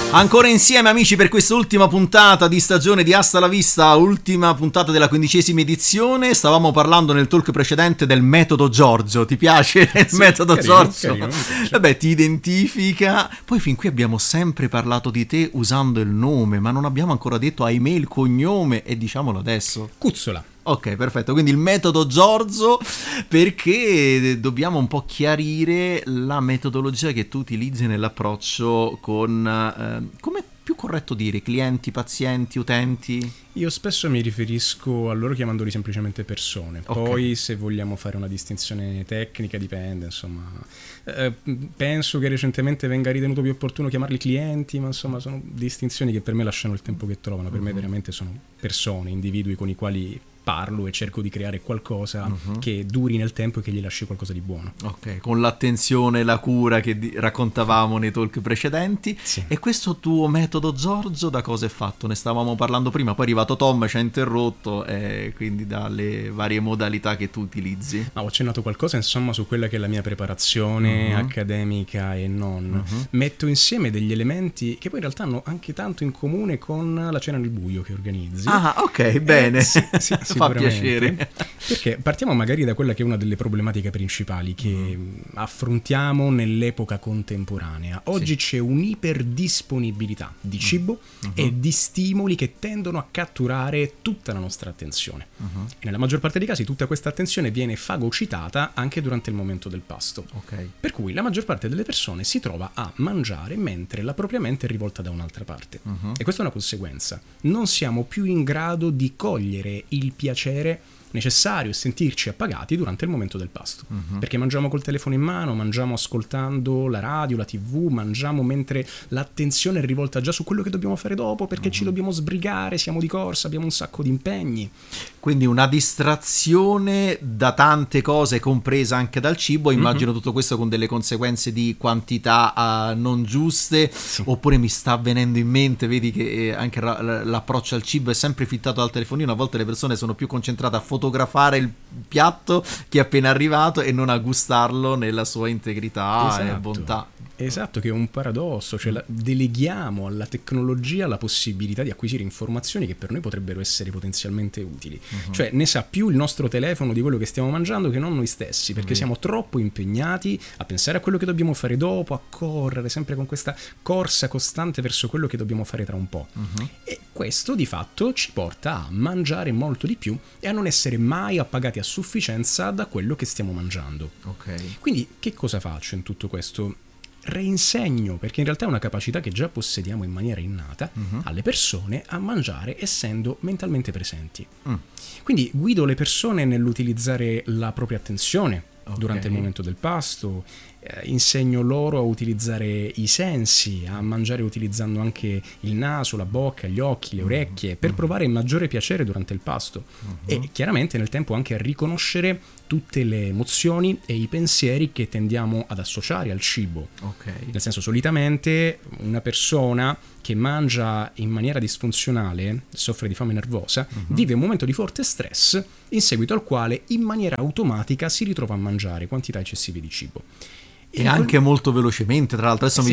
Ancora insieme amici per questa ultima puntata di stagione di Hasta la Vista, ultima puntata della 15ª edizione. Stavamo parlando nel talk precedente del metodo Giorgio. Ti piace il metodo Giorgio? Carino, Vabbè, ti identifica. Poi fin qui abbiamo sempre parlato di te usando il nome, ma non abbiamo ancora detto ahimè il cognome, e diciamolo adesso. Cuzzola. Ok, perfetto, quindi il metodo Giorgio, perché dobbiamo un po' chiarire la metodologia che tu utilizzi nell'approccio con, come è più corretto dire, clienti, pazienti, utenti? Io spesso mi riferisco a loro chiamandoli semplicemente persone. Poi se vogliamo fare una distinzione tecnica dipende, insomma. Penso che recentemente venga ritenuto più opportuno chiamarli clienti, ma insomma sono distinzioni che per me lasciano il tempo che trovano. Per me veramente sono persone, individui con i quali parlo e cerco di creare qualcosa che duri nel tempo e che gli lasci qualcosa di buono. Ok, con l'attenzione e la cura che raccontavamo nei talk precedenti. Sì. E questo tuo metodo Giorgio da cosa è fatto? Ne stavamo parlando prima, poi è arrivato Tom, ci ha interrotto, quindi dalle varie modalità che tu utilizzi. Ho accennato qualcosa insomma su quella che è la mia preparazione accademica e non. Metto insieme degli elementi che poi in realtà hanno anche tanto in comune con la cena nel buio che organizzi. Ah, ok, bene. Sì, fa piacere. Perché partiamo magari da quella che è una delle problematiche principali che affrontiamo nell'epoca contemporanea. Oggi c'è un'iperdisponibilità di cibo e di stimoli che tendono a catturare tutta la nostra attenzione. E nella maggior parte dei casi tutta questa attenzione viene fagocitata anche durante il momento del pasto. Okay. Per cui la maggior parte delle persone si trova a mangiare mentre la propria mente è rivolta da un'altra parte. E questa è una conseguenza. Non siamo più in grado di cogliere il piacere necessario e sentirci appagati durante il momento del pasto, perché mangiamo col telefono in mano, mangiamo ascoltando la radio, la TV, mangiamo mentre l'attenzione è rivolta già su quello che dobbiamo fare dopo, perché ci dobbiamo sbrigare, siamo di corsa, abbiamo un sacco di impegni. Quindi una distrazione da tante cose, compresa anche dal cibo. Immagino tutto questo con delle conseguenze di quantità non giuste. Oppure mi sta venendo in mente, vedi che anche l'approccio al cibo è sempre fittato dal telefonino. A volte le persone sono più concentrate a fotografare il piatto che è appena arrivato e non a gustarlo nella sua integrità e bontà. Esatto, che è un paradosso, cioè deleghiamo alla tecnologia la possibilità di acquisire informazioni che per noi potrebbero essere potenzialmente utili. Cioè ne sa più il nostro telefono di quello che stiamo mangiando che non noi stessi, perché siamo troppo impegnati a pensare a quello che dobbiamo fare dopo, a correre sempre con questa corsa costante verso quello che dobbiamo fare tra un po'. E questo di fatto ci porta a mangiare molto di più e a non essere mai appagati a sufficienza da quello che stiamo mangiando. Quindi che cosa faccio in tutto questo? Reinsegno, perché in realtà è una capacità che già possediamo in maniera innata, alle persone a mangiare essendo mentalmente presenti. Quindi guido le persone nell'utilizzare la propria attenzione durante il momento del pasto, insegno loro a utilizzare i sensi, a mangiare utilizzando anche il naso, la bocca, gli occhi, le orecchie, per provare maggiore piacere durante il pasto e chiaramente nel tempo anche a riconoscere tutte le emozioni e i pensieri che tendiamo ad associare al cibo. Nel senso, solitamente una persona che mangia in maniera disfunzionale, soffre di fame nervosa, vive un momento di forte stress in seguito al quale in maniera automatica si ritrova a mangiare quantità eccessive di cibo. E anche molto velocemente, tra l'altro adesso mi